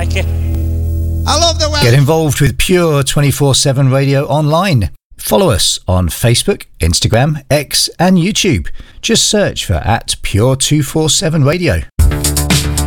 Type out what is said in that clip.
like it. I love the way. Get involved with Pure 24/7 Radio online. Follow us on Facebook, Instagram, X and YouTube. Just search for @Pure 247 Radio.